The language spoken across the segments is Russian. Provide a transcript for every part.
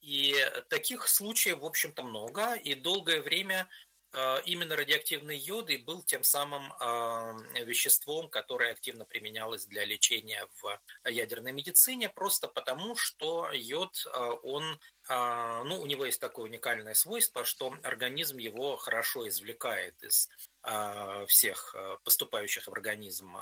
И таких случаев, в общем-то, много, и долгое время именно радиоактивный йод и был тем самым веществом, которое активно применялось для лечения в ядерной медицине, просто потому, что йод, он, ну, у него есть такое уникальное свойство, что организм его хорошо извлекает из всех поступающих в организм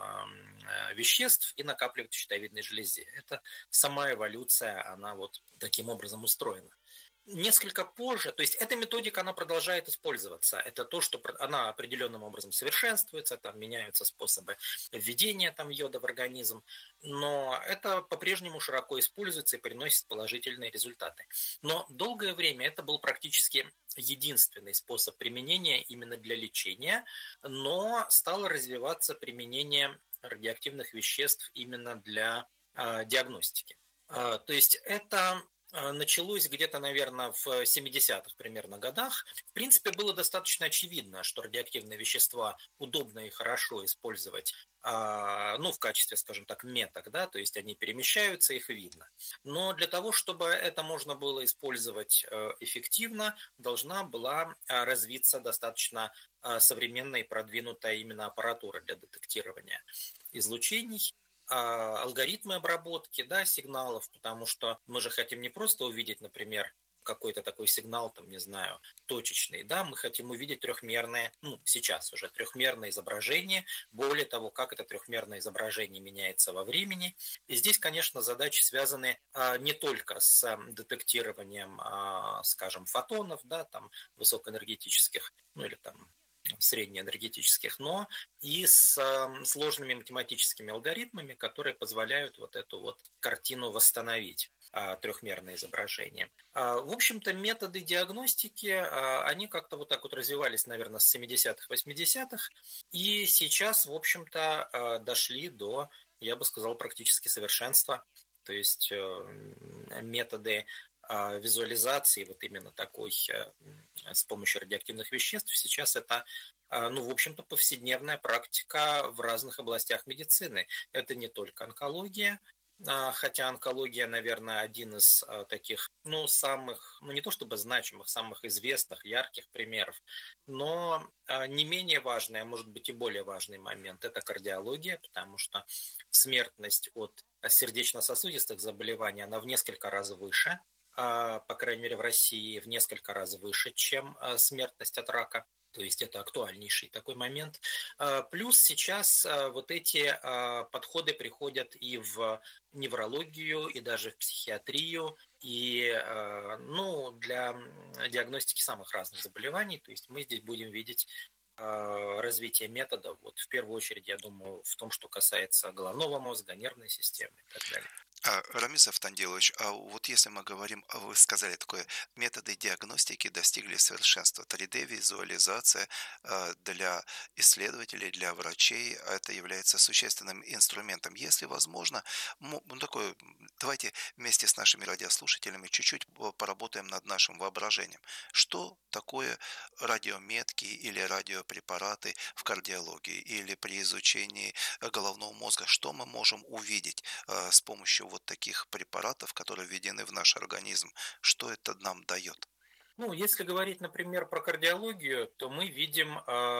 веществ и накапливает в щитовидной железе. Это сама эволюция, она вот таким образом устроена. Несколько позже, то есть эта методика, она продолжает использоваться. Это то, что она определенным образом совершенствуется, там меняются способы введения там, йода в организм, но это по-прежнему широко используется и приносит положительные результаты. Но долгое время это был практически единственный способ применения именно для лечения, но стало развиваться применение радиоактивных веществ именно для диагностики. То есть это началось где-то, наверное, в 70-х примерно годах. В принципе, было достаточно очевидно, что радиоактивные вещества удобно и хорошо использовать, ну, в качестве, скажем так, меток, да, то есть они перемещаются, их видно. Но для того, чтобы это можно было использовать эффективно, должна была развиться достаточно современная и продвинутая именно аппаратура для детектирования излучений, алгоритмы обработки, да, сигналов, потому что мы же хотим не просто увидеть, например, какой-то такой сигнал, там, не знаю, точечный, да, мы хотим увидеть трехмерное, ну, сейчас уже трехмерное изображение, более того, как это трехмерное изображение меняется во времени. И здесь, конечно, задачи связаны не только с детектированием, скажем, фотонов, да, там, высокоэнергетических, ну, или там среднеэнергетических, но и с сложными математическими алгоритмами, которые позволяют вот эту вот картину восстановить, трехмерное изображение. В общем-то, методы диагностики, они как-то вот так вот развивались, наверное, с 70-х, 80-х, и сейчас, в общем-то, дошли до, я бы сказал, практически совершенства. То есть методы визуализации вот именно такой с помощью радиоактивных веществ сейчас это, ну, в общем-то, повседневная практика в разных областях медицины. Это не только онкология, хотя онкология, наверное, один из таких, ну, самых, ну, не то чтобы значимых, самых известных, ярких примеров, но не менее важный, а может быть и более важный момент – это кардиология, потому что смертность от сердечно-сосудистых заболеваний, она в несколько раз выше, по крайней мере, в России в несколько раз выше, чем смертность от рака. То есть это актуальнейший такой момент. Плюс сейчас вот эти подходы приходят и в неврологию, и даже в психиатрию, и ну, для диагностики самых разных заболеваний. То есть мы здесь будем видеть развитие методов, вот в первую очередь, я думаю, в том, что касается головного мозга, нервной системы и так далее. Рамис Автандилович, а вот если мы говорим, вы сказали такое, методы диагностики достигли совершенства. 3D-визуализация для исследователей, для врачей, это является существенным инструментом. Если возможно, ну, такое, давайте вместе с нашими радиослушателями чуть-чуть поработаем над нашим воображением. Что такое радиометки или радиопрепараты в кардиологии или при изучении головного мозга? Что мы можем увидеть с помощью вот таких препаратов, которые введены в наш организм? Что это нам дает? Ну, если говорить, например, про кардиологию, то мы видим,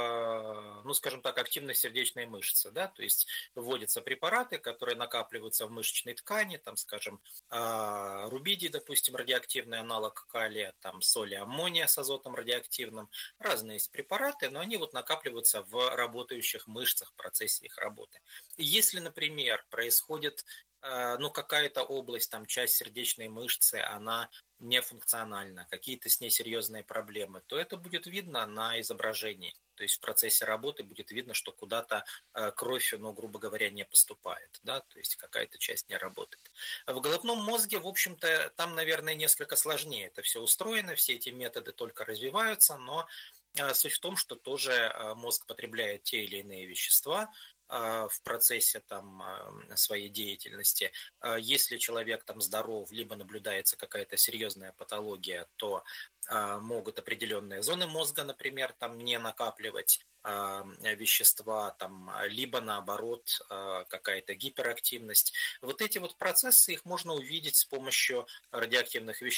ну, скажем так, активность сердечной мышцы, да, то есть вводятся препараты, которые накапливаются в мышечной ткани, там, скажем, рубидий, допустим, радиоактивный аналог калия, там, соли аммония с азотом радиоактивным, разные есть препараты, но они вот накапливаются в работающих мышцах в процессе их работы. И если, например, происходит ну, какая-то область, там, часть сердечной мышцы, она нефункциональна, какие-то с ней серьезные проблемы, то это будет видно на изображении. То есть в процессе работы будет видно, что куда-то кровь, ну, грубо говоря, не поступает, да, то есть какая-то часть не работает. В головном мозге, в общем-то, там, наверное, несколько сложнее это все устроено, все эти методы только развиваются, но суть в том, что тоже мозг потребляет те или иные вещества в процессе там, своей деятельности. Если человек там здоров, либо наблюдается какая-то серьезная патология, то могут определенные зоны мозга, например, там не накапливать вещества, там, либо наоборот какая-то гиперактивность. Вот эти вот процессы, их можно увидеть с помощью радиоактивных веществ